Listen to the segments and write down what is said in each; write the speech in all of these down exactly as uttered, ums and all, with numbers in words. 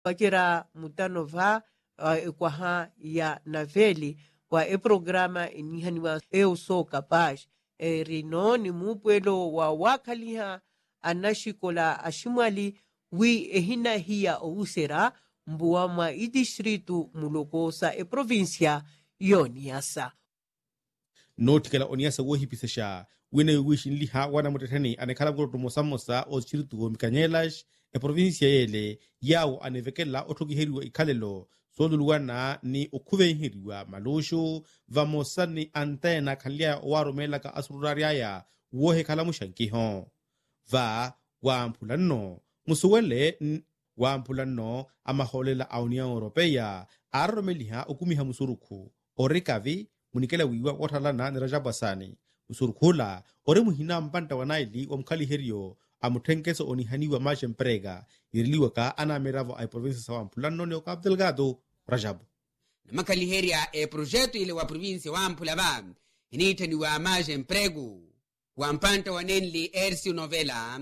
wakira mutanova uh, kwa ha ya naveli wa e programa inihaniwa e usoka pash e rino ni mupwelo wa wakaliha anashikola ashimwali wi ehina hiya ousera mbuwa mwa idistritu mulokosa e provincia yoniasa notikela oniasa wo hipisesha wene wishin liha wana mutetani anekala gro mosamosa o chiritu mikanyelas e provincia yele yawo anevekela otogiheriwa ikalelo soluluwana ni okuveheriwa malosho vamosani antena khalia waromela ka asurariaya wohe kala mushankiho va wampulano musuwele wampulano amaholela a Union Europea aromeliha okumiha musuruku orekavi munikela wiwa wathalana nirajabasani usurukula ore muhina mpanta wanaili omkhali herio amuthenkeso onihaniwa maje mprega iriliwa ka anameravo ay provinsa sa wampulano ne okap delgado rajabu namakali heria e projeto ile wa provinsa wampula ba initaniwa maje mpregu wampanta wanenli ersi novela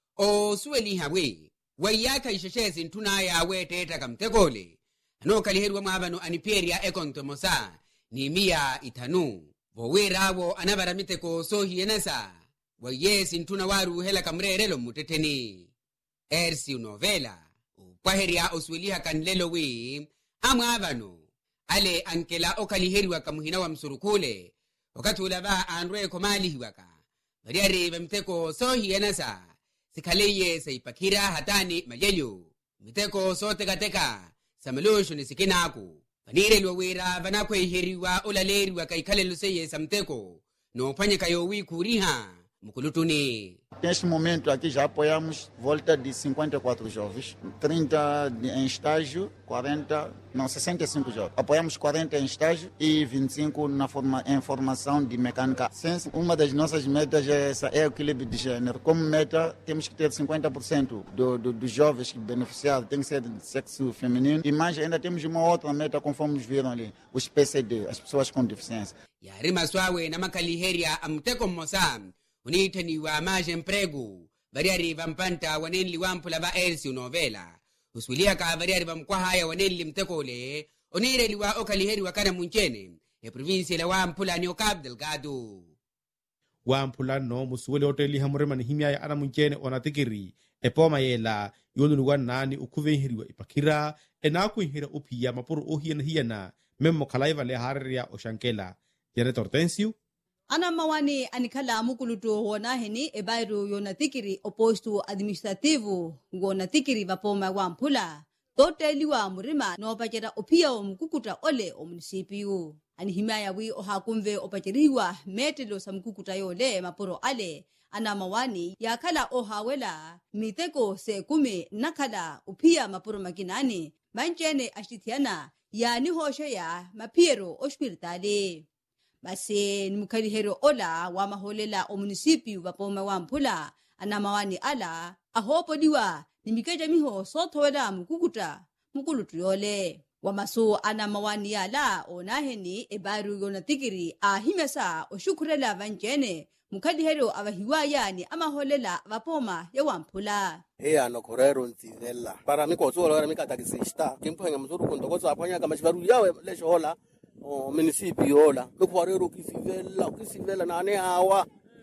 o sueli hawe wayaka isheshezi ntuna ya weteta kamtekole ano kaliheri mwabano aniperia ekontomosa ni mia itanu vowerawo anabaramite ko sohi enasa wayesi ntuna waru hela kamrerelo muteteni ersi novela upaheria osweliha kanlelo wi amwabano ale ankela okaliheri wakamuhina wa msurukule wakati ulaba anrwe komali hiwaka bariari bamteko sohi enasa sikaleye saipakira hatani mayeyo miteko sote gateka samalusho ni sikinaku panire lwawira vanakwe heriwa olaleriwa kaikalelo seye samteko no panye kayowi kuriha mukulutuni. Neste momento aqui já apoiamos volta de cinquenta e quatro jovens, trinta em estágio, quarenta, não, sessenta e cinco jovens. Apoiamos quarenta em estágio e vinte e cinco na forma, em formação de mecânica. Uma das nossas metas é essa, é o equilíbrio de gênero. Como meta, temos que ter cinquenta por cento do, do, dos jovens que beneficiaram, tem que ser de sexo feminino. E mais, ainda temos uma outra meta, conforme viram ali, os P C D, as pessoas com deficiência. Yarima swawe na makaliheria amteko mosam. Unitani wa maje mpregu bariari vampanta wanenli wampula ba ersi novela uswilia ka bariari vamkwa haya wanenli mtekole onire liwa okaliheri wakana munchene e provinsi la wampula ni okab delgado wampula no musuwele hoteli hamurema ni himya ya ana munchene onatikiri e poma yela yolulu wanani ukuveheriwa ipakira enaku hira upia mapuru ohiyana hiyana memmo kalaiva le hararia oshankela yere tortensio ana mawani anikala mukuluto wona heni ebairu yona tikiri oposto administrativo ngona tikiri vapoma wampula toteliwa murima no pachera opia omukukuta ole o municipio ani himaya wi ohakumve opacheriwa metelo samkukuta yole maporo ale ana mawani yakala ohawela miteko se kumi nakala opia maporo makinani manchene ashithiana yani hoshe ya mapiero hospitali basi nimkalihero ola wa maholela o municipio vapoma wampula ana mawani ala ahopo diwa nimikeja miho sothwela mukukuta mukulutu yole wamaso ana mawani ala onaheni ebaru yona tikiri ahimesa oshukurela vanjene mukalihero abahiwaya ni amaholela vapoma ya wampula eya no korero ntivela para miko tsolo mikata kisista kimphanya mzuru kundokoza aphanya kama shivaru yawe lesho hola o municipio ola lokwarero kisivela kisivela nane hawa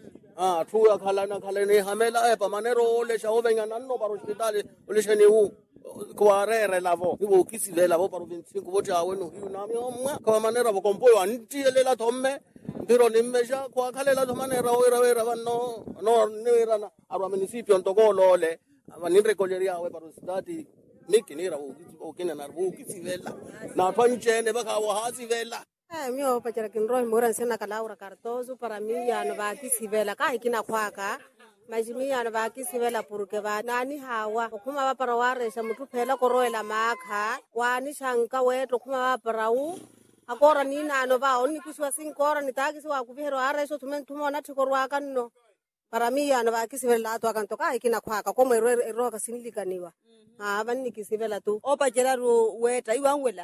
ah thuya khalana khalene hamela e pamanero le shaovenya nanno paro hospital le shene u kwarere lavo ibo kisivela bo paro vinte e cinco vote awe no hiu nami omwa kwa manera bo kompoyo antilela thomme ndiro nimmeja kwa khalela thomanera wera wera vanno no nera na aro municipio ntokolo le vanire koleria awe paro stati mikinira ukina na ukisivela na panchene bakawa hasivela eh mio pachara kinro moran sena kalaura cartozo para mí ya no va kisivela kai kina kwaka majimi ya no va kisivela porque va nani hawa kuma va para ware sa mutu phela koroela makha wani shanka weto kuma va para u akora ni na no va oni kuswa sinkora ni tagisi wa kubero are so tumen tumona thikorwa kanno para mí ya no va kisivela to akanto kai kina kwaka como ero ero kasinlikaniwa ah vanni kisivela tu opa jeraru weta iwangwela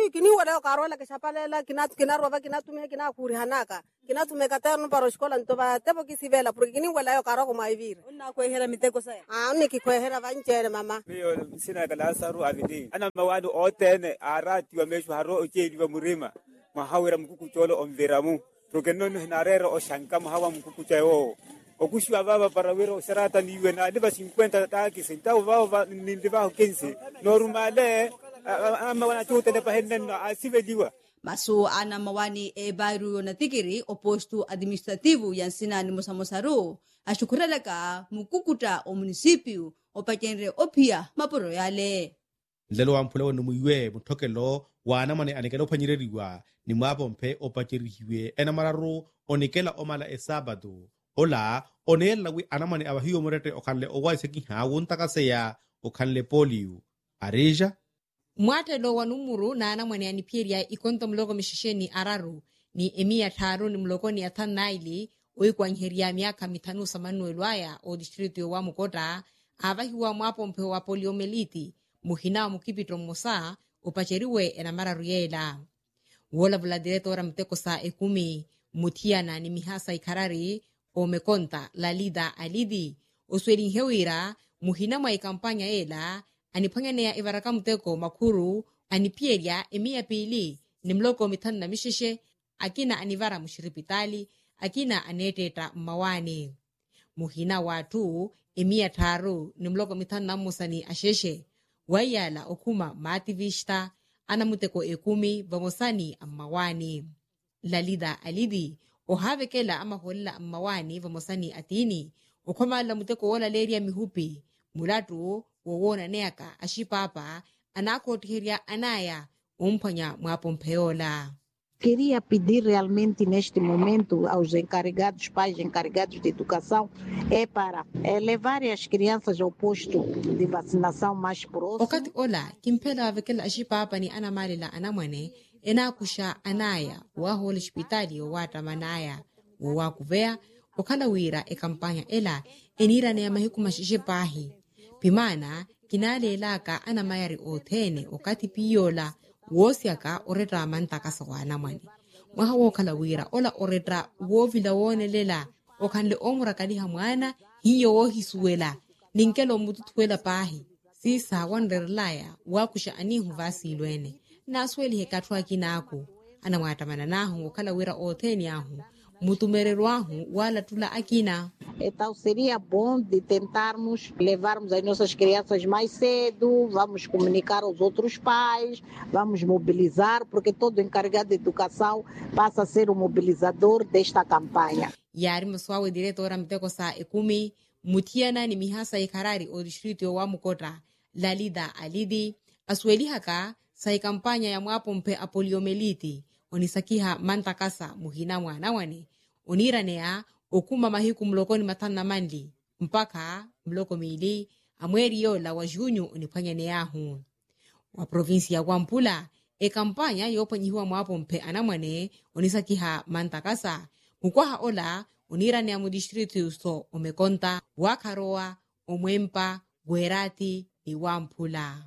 kini wala karola ke chapalela kina kina roba kina tume kina kuri hanaka kina tume katerno paro skola ntoba tebo kisivela porque kini wala yo karo kuma ivira Una kwehera miteko saya. ah ni kikwehera vanchere mama Mio sina kala saru avidi. Ana mawadu otene arati wa meshu haro ochedi wa murima. Mahawira mkuku cholo omveramu. Prokenono hinarera o shanka mahawa mkuku chayo. Okushi baba parawero serata niwe na diba cinquanta taki centavo baba ni diba quinze. Normale ama wana chuta de pahenno asive diwa. Masu ana mawani e bairu na tikiri oposto administrativo yansina ni mosamosaru. Ashukuralaka mukukuta o municipio o pakenre opia maporo yale. nlelo wa mphula wone muiwe muthokelo wa anamane anekela ophanyireriwa ni mwapo mphe opacherihiwe ena mararu onekela omala e sabado ola oneela wi anamane abahiyo morete okhanle owaiseki ha wuntakaseya okhanle polio areja mwatelo wa numuru na anamane anipieria ikonto mloko mishisheni araru ni emia tharu ni mlokoni athanaili oikwa nheria miaka mitanu sa Manuel Waya o distrito wa Mukota abahiwa mwapo mphe wa poliomeliti muhina mukipito mosa upacheriwe ena mararu yela wola vula diretora mteko sa ekumi mutiana ni mihasa ikarari o mekonta Lalida Alidi osweli hewira muhina mwa ikampanya ela anipangene ya ivaraka mteko makuru anipieria emia pili ni mloko mitanu na mishishe akina anivara mushiripitali akina aneteta mawani muhina watu emia tharu ni mloko mitanu na musani asheshe wayala okuma maativista anamuteko ekumi vamosani ammawani Lalida Alidi ohavekela amaholela ammawani vamosani atini okhomala muteko wola leria mihupi mulatu wowona neaka ashipapa anakotiheria anaya umphanya mwapo mpheola. Queria pedir realmente neste momento aos encarregados, pais encarregados de educação, é para é, levar as crianças ao posto de vacinação mais próximo. Okati ola kimpela avekela ashipapa ni anamalila anamwane enakusha anaya waho hospitali wata manaya wakuvea okala wira e kampanya ela enira ne mahiku mashishe pahi pimana kinale laka anamayari othene okati piyola wosiaka oreta mantaka sawana mwani mwaha wokala wira ola oreta wovila wonelela okanle omura kaliha mwana hiyo wohisuela ninkelo mututwela pahi sisa wanderlaya wakusha anihu vasilwene nasweli hekatwa kinako ana mwatamana nahu okala wira otheni ahu mutumererwahu wala tula akina. Então seria bom de tentarmos levarmos as nossas crianças mais cedo, vamos comunicar aos outros pais, vamos mobilizar, porque todo encarregado de educação passa a ser o mobilizador desta campanha. Yari Mswawe diretora mteko sa ekumi, mutiana ni mihasa ikarari o distrito wa Mukota, Lalida Alidi, asweli haka sa kampanya ya mwapo mpe apoliomeliti, onisakiha mantakasa muhina mwanawane, oniranea okuma mahiku mlokoni matana mandi, mpaka mloko mili, amweri yola wa junyo onipanya neahu. Wa provinsi ya Wampula, e kampanya yopanyihiwa mwapo mpe anamwane, onisakiha mantakasa, mukwaha ola, oniranea mu distritu so omekonta, wakaroa, omwempa, gwerati, ni Wampula.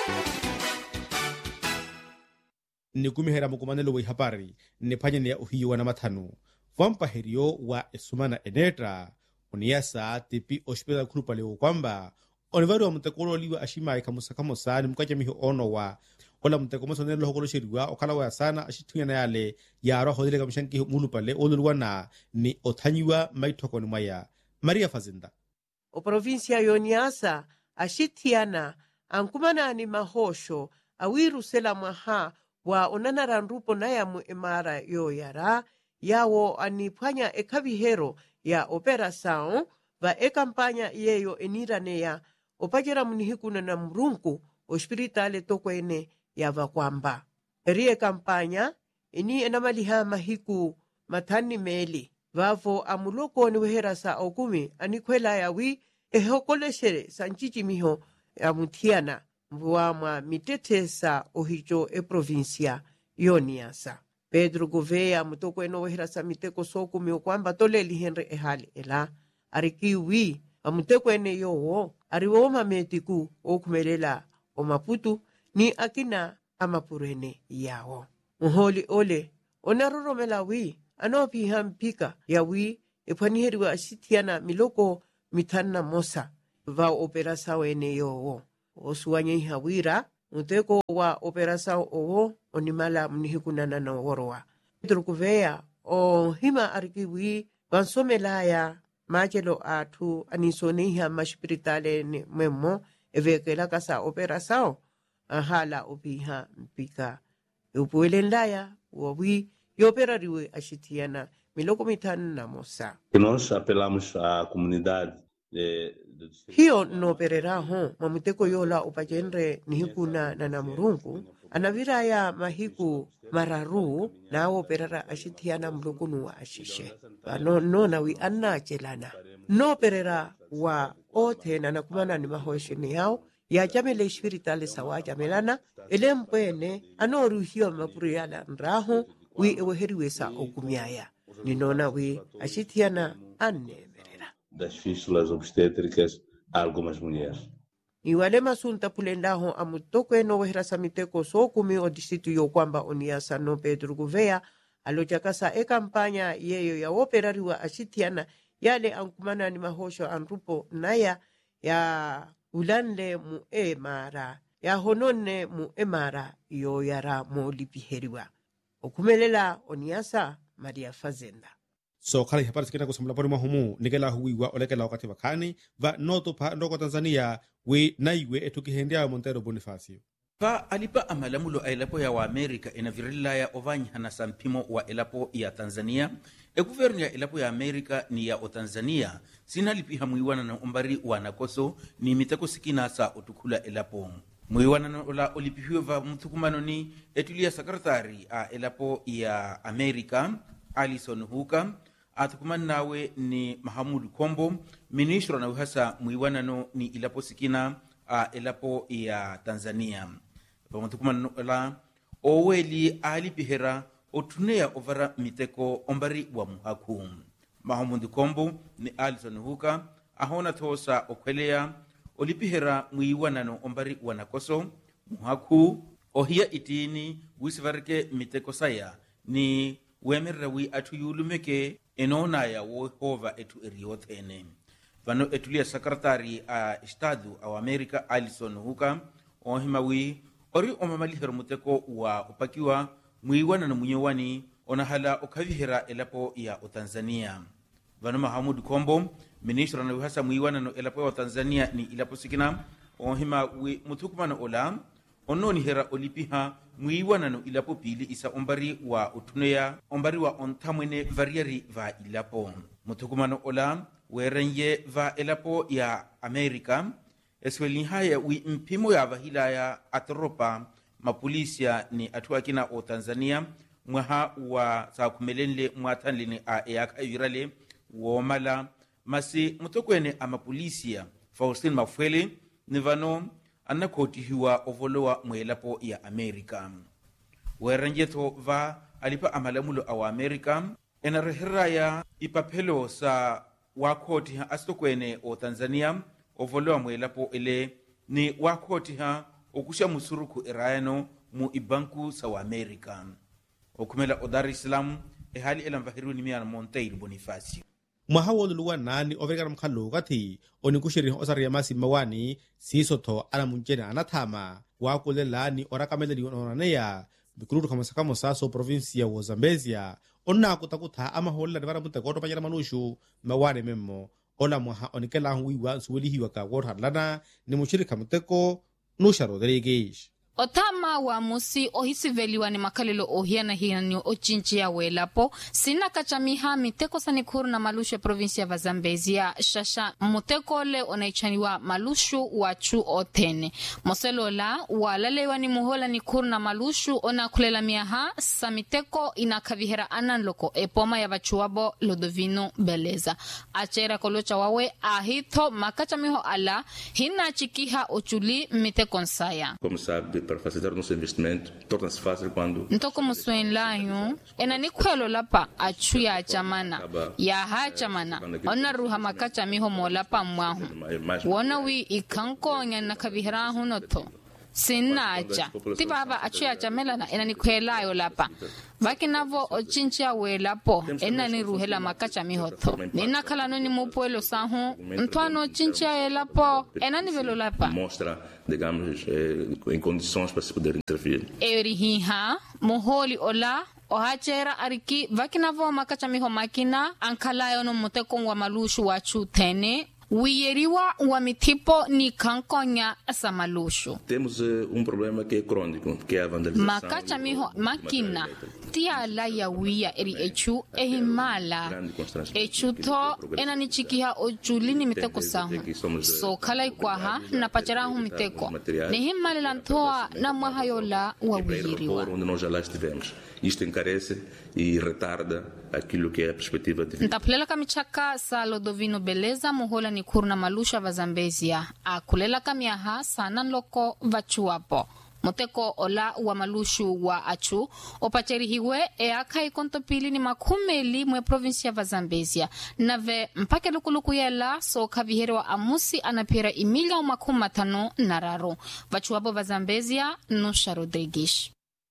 ni kumihera mukumanelo wa habari ni phanyene ya uhiyo wa namathanu vampa herio wa esumana eneta uniasa tipi hospital grupa leo kwamba onivari wa mtekolo liwa ashima ikamusakamosa ni mkaja miho ono wa ola mtekomosa nelo hokolo shiriwa okala wa sana ashituya na yale ya aro hodile kamishanki mulu pale olulwana ni othanyiwa maitoko ni maya Maria Fazinda o provincia yoniasa ashitiana ankumana ni mahosho awiru sela mwaha wa onanara nrupo na ya muemara yo yara yawo anipanya ekabihero ya operação va e kampanya yeyo eniraneya opajera munihikuna na mrunku hospitale tokwene ya vakwamba rie kampanya eni enamaliha mahiku mathani meli vavo amuloko ni wehera sa okumi anikwela ya wi ehokoleshere sanchichi miho ya mutiana mvuamwa mitetesa ohicho e provincia yoniasa Pedro Gouveia mutoko eno wehera sa miteko soku miyo kwamba toleli henry ehali ela arikiwi amuteko ene yowo ariwo mametiku okumelela o Maputo ni akina amapurene yawo muholi ole onaroromela wi anopiha mpika ya wi epwaniheriwa asitiana miloko mitanna mosa va operação ene yowo osuanye hawira muteko wa operação owo onimala mnihikunana na worwa drukuveya o hima arkiwi vansomelaya machelo atu anisoniha maspiritale ne memo evekela kasa operação ahala opiha mpika upuelendaya wawi yoperariwe ashitiana miloko mitanna mosa. E nós apelamos à comunidade de, de... hiyo nopereraho mamuteko yola upajenre nihikuna na namurungu anaviraya mahiku mararu na operara ashitiana mlukunu wa ashishe no no na wi annachelana no perera wa ote na nakumana ni mahoshini yao ya jamele spiritale sawa jamelana elempene anoruhio mapuriyala nraho wi eweheriwe sa okumiaya ninona wi ashitiana anne das fístulas obstétricas a algumas mulheres. Iwale masunta pulendaho amutoko eno wehera samiteko so kumi o distritu yo kwamba oniasa no Pedro Gouveia alojakasa e kampanya yeyo ya operariwa ashitiana yale ankumana ni mahosho anrupo naya ya ulanle mu emara ya honone mu emara yo yara mo lipiheriwa okumelela oniasa Maria Fazenda. So kala hapari sikina kusamula poni mahumu nikela huiwa olekela wakati wakani va noto pa ndoko Tanzania we naiwe etukihendea Montero Bonifacio. Va alipa amalamulo a elapo ya wa Amerika ina virilila ya ovanyi hana sampimo wa elapo ya Tanzania. E guvernu ya elapo ya Amerika ni ya o Tanzania sina lipiha muiwana na umbari wanakoso ni mitako sikina sa utukula elapo. Muiwana na ola olipihiwe va mtukumano ni etulia sekretari a elapo ya Amerika Alison Huka atukumana nawe ni Mahamudu Kombo ministro na uhasa muiwanano ni ilapo sikina a elapo ya Tanzania pamotukumana la oweli alipihera otunea ovara miteko ombari wa muhaku Mahamudu Kombo ni Alison Huka ahona tosa okwelea olipihera muiwanano ombari wanakoso muhaku ohia itini wisivarike miteko saya ni wemerrawi atu yulumeke enona ya wohova etu eriothene vano etulia sekretari a estado au Amerika Alison Huka ohimawi ori omamalihero muteko wa upakiwa muiwana na munyewani onahala okavihera elapo ya o Tanzania vano Mahamudu Kombo ministro na uhasa muiwana no elapo ya Tanzania ni ilapo sikina ohimawi mutukumana ola ononi hera olipiha muiwana no ilapo pili isa ombari wa utuneya ombari wa ontamwene variari va ilapo mutukumano ola werenye va elapo ya Amerika esweli haya wi mpimo ya vahila ya atoropa mapolisia ni atuakina o Tanzania mwaha wa sakumelenle mwatanlini a eaka virale womala masi mutokwene amapolisia Faustin Mafwele nivano anakotihiwa ovolowa mwelapo ya Amerika. Werenjeto va alipa amalamulo awa Amerika enarehera ya ipapelo sa wakoti ha astokwene o Tanzania ovolowa mwelapo ele ni wakoti ha okusha musuruku irayano mu ibanku sa wa Amerika. Okumela o Dar es Salaam e hali elamvahiru ni miya Monteiro Bonifacio. Mahawolo luwa nani overekana mkhalo gati onikushiri osari ya masi mawani sisoto ala munjene anathama wakule lani orakamele li onaneya bikuru kamasakamo saso provincia wa Zambezia onna kutakutha ama hola de varamunte koto panyana manushu mawani memmo ola mwaha onikela huiwa suwelihiwa ka wotha lana ni mushiri kamuteko Nusha Rodrigues. Otama wa musi ohisiveliwa ni makalilo ohiana hiani ochinchi ya welapo sina kachamiha miteko sanikuru na malushu ya provinsia va Zambezia shasha muteko le onaichaniwa malushu wa chu otene moselo la walalewa ni muhola ni kuru na malushu ona kulela miaha sa miteko inakavihera ananloko epoma ya vachuabo Lodovino Beleza achera kolocha wawe ahito makachamiho ala hina chikiha ochuli miteko nsaya. Como sabe, para facilitar o nosso investimento, torna-se fácil quando... Ntoko musuen lanyu, ena ni kwelo lapa achu ya chamana, ya ha chamana, ona ruha makacha miho mo lapa mwahu. Wona wi ikanko nya nakabihira hunoto. sinaja tibaba achuya jamelana enanikhwelayo lapha vakinavo ochinchia welapo enaniruhela makacha mihotho ninakhalano ni mupuelo sahu ntwano ochinchia elapo enanivelo lapha mostra, digamos, eh, em condições para se poder intervir. erihiha moholi ola ohachera ariki vakinavo makacha miho makina ankhalayo no mutekong wa malushu wa chutene wiyeriwa wa mithipo ni kankonya sa malushu. Temos uh, um problema que é crônico, que é a vandalização. Makacha miho makina tia la ya wiya eri echu ehimala echu to enani chikiha ojulini miteko sahu so kala ikwaha na pacharahu miteko nehimala lantoa na mwahayola wa wiyeriwa onde nós já lá estivemos. Isto encarece e retarda aquilo que é a perspectiva de vida. Ntaplela kamichaka sa Lodovino Beleza muhola ni kurna malusha va Zambezia akulela kamiaha sana loko vachuapo moteko ola wa malushu wa achu opacherihiwe e akai kontopili ni makumeli mwe provinsia va Zambezia nave mpake lukuluku yela so kavihere wa amusi anapira imilia umakumatano nararo vachuapo va Zambezia Nusha Rodrigues.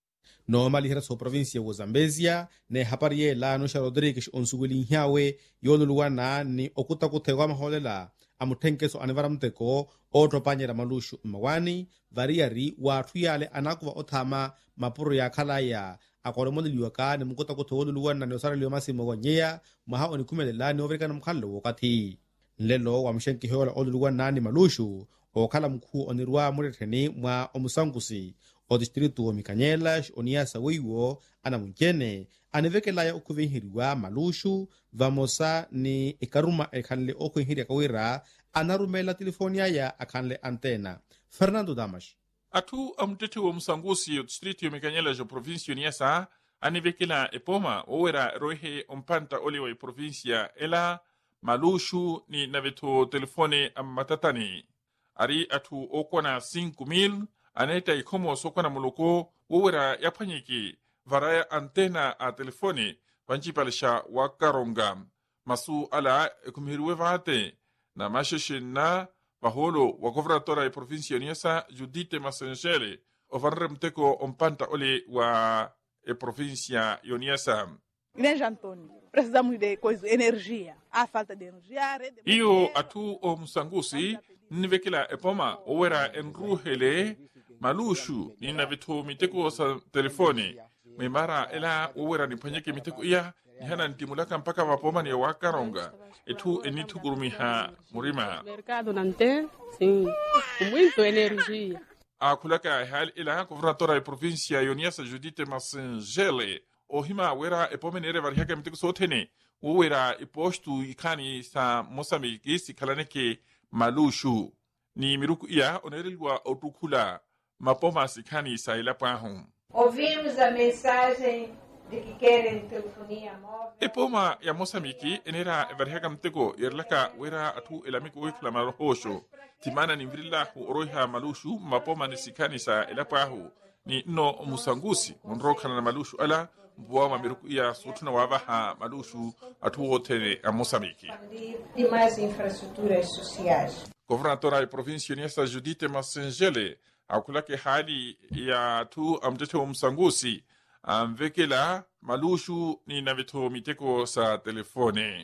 no malihera so provincia wa Zambezia ne hapariye la Nusha Rodrigues onsuguli nyawe yoluluwana ni okuta kutegwa maholela amuthenkeso anivaramteko otro panyera malushu mwani variari watu yale anakuva othama mapuro ya khalaya akolemoneliwa ka ni mukuta kuthowoluluwana ni osara liwa masimo gonyeya maha onikumelela ni overikana mkhallo wokati nlelo wa mshenkihola oluluwana ni malushu okhala mkhu onirwa muretheni mwa omusangusi o distrito o Mikanyelas oniasa weiwo ana munchene anivekelaya okuvihiriwa malushu vamosa ni ikaruma ekhanle okuhiria kawira anarumela telefoni ya akhanle antena. Fernando Damas. Atu amtete wa msangusi o distrito o Mikanyelas o provincia oniasa anivekela epoma owera rohe ompanta ole wa provincia ela malushu ni naveto telefone amatatani ari atu okona cinco mil aneta ikomo sokona muloko wowera yapanyiki varaya antena a telefone vanchipalisha wakaronga masu ala kumhiriwe vate na masheshina baholo wa governadora e provincia oniasa Judite Masengele o vanre mteko ompanta ole wa e provincia oniasa. Grande Antônio, precisamos de coisa, energia. Há falta de energia. Rede... Iyo atu o msangusi nivekila epoma owera enruhele malushu ni navito miteko sa telefoni memara ela owera nipanyeke miteko iya nihana ntimulaka mpaka wapoma ni wakaronga etu enitu kurumiha murima mercado não tem sim com muito energia akulaka hal ila governadora e provincia Oniasa Judite Masengele ohima wera epomenere varihaka miteko sotene owera ipostu ikani sa Moçambique sikalaneke malushu ni miruku iya onerelwa otukula mapoma sikani saila pahum. Ouvimos a mensagem de que querem telefonia móvel. Epoma ya Moçambique enera varhaka mtego yerlaka wera atu elamiko wekla marosho timana ni vrilla oroha malushu mapoma ni sikani sa ila pahu ni no musangusi monroka na malushu ala mbuwa miruku iya sotuna wabaha malushu atu hotene a Moçambique. E mais infraestruturas sociais. Governadora e provincia Oniasa Judite Masengele akulake hali ya tu amtete wa msangusi amvekela malushu ni navito miteko sa telefone.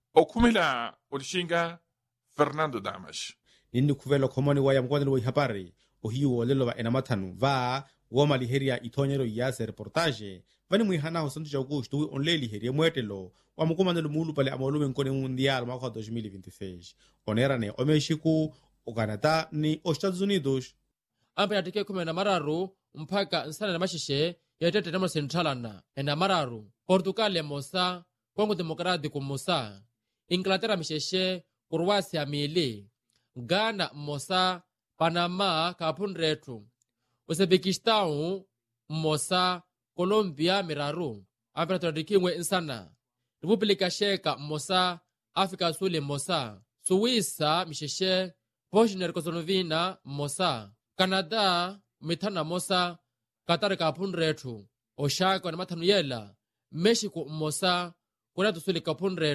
Okumela olishinga Fernando Damas. Nindi kuvelo komoni wa ya mkwadelo wa ihapari ohiyo walelo wa enamatanu va woma liheria itonyero yase reportaje vani muihana hosantu cha Augusto wi onle liheria mwetelo wa mkumanelo mulu pale amalume nkone mundial mwaka dois mil e vinte e seis onera ne omeshiku o Canadá ni os Estados Unidos ampe atike kume na mararu mpaka nsana na mashishe ya tete na centralana ena mararu Portugal ya Mosa Kongo Demokratiko Mosa Inglaterra misheshe Croatia mili Ghana Mosa Panama kapun retu Uzbekistan Mosa Colombia miraru ampe atike nsana Republika Sheka Mosa Afrika Sule Mosa Suisa misheshe Bosnia Herzegovina Mosa Canada mithana Mosa Qatar kapun retu Oshaka na mathanu yela Mexico Mosa kuna tusuli kapun retu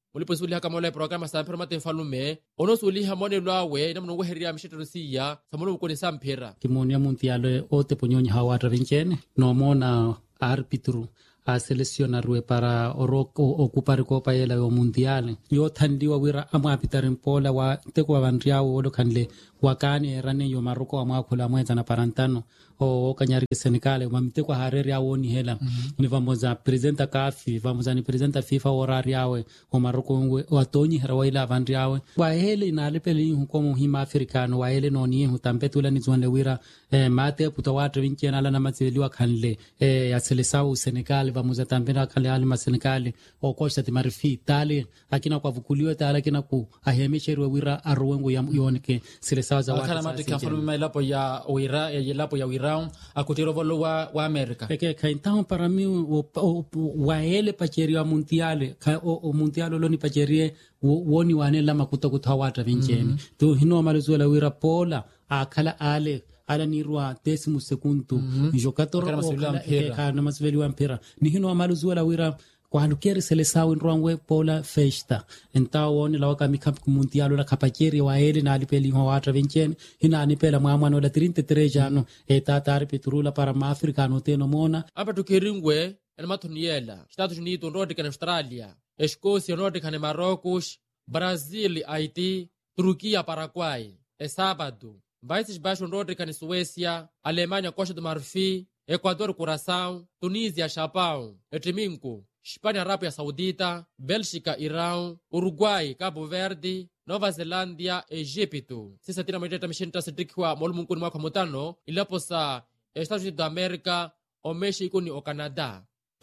mulipo suliha kamola programa sampera mate mfalume ono suliha mone lwawe na mnongo heria misheterusia samulo ukoni sampera kimonia muntialo ote ponyonyi hawata vincene no mona arbitru a selecionarwe para oroko ocupar copa yela yo mundial yo thandiwa wira amwa apitarin pola wa teko wa vandriawo odo kanle wakani erane yo maroko amwa khula mweza na parantano o kanyari Senegal mamite kwa hareri awoni hela mm -hmm. ni vamoza presenta kafi vamoza ni presenta FIFA orari yawe o maroko ngwe watonyi herawaila vandriawe wa hele na lepeli hukomo hima africano wa hele noni hutambetula ni zwanle wira eh, mate putawatu vincena ala na mazeliwa kanle eh, ya selesawo Senegal vamoza tambena kale ali ma Senegal o kocha timarifi tale akina kwa vukuliwe tale akina ku ahemesherwe wira arwengo ya yonke selesawo za watu kana matika falu mailapo ya wira ya lapo ya wira akutiro volo wa wa America peke kaintao para mi wa hele pacheria mundiale ka o, o mundialo lo ni pacherie woni wane lama kuta kutawata vinceni mm -hmm. to hino malizuela wira pola akala ale ala nirwa décimo segundo mm -hmm. jogador kana masveli wa mpira ni hino malizuela wira quando quer seleção em Rwanda pola festa então oni la waka mikap mundial la kapacheri wa ele na alipeli ho watra vincen hina anipela mwa no la trinta e três ano eta tar petrula para ma africano teno mona apa tukiringwe el matuniela Estados Unidos norte na Australia Escócia norte na Marrocos Brasil Haiti Turquia Paraguai é sábado Países Baixos norte na Suécia Alemanha Costa do Marfim Equador Curaçao Tunísia Japão Etiminco Espanha, Arábia Saudita, Bélgica, Irão, Uruguai, Cabo Verde, Nova Zelândia, Egipto. Sisa tina mwiteta mishenta sitikwa molu mungkuni mwaka mutano ilapo sa Estados Unidos da Amerika o Mexico ni o Canada.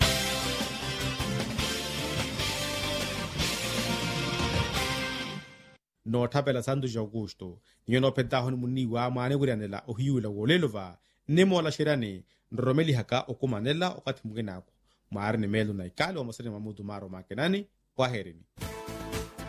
No tapela sandu de Augusto, nyono pentaho ni muniwa maane wurianela o hiula wolelova, nemo la shirani, nromeli haka o kumanela o kati mwenako. Maarne melu na ikali wa masani mamudu maro makenani, kwaherini.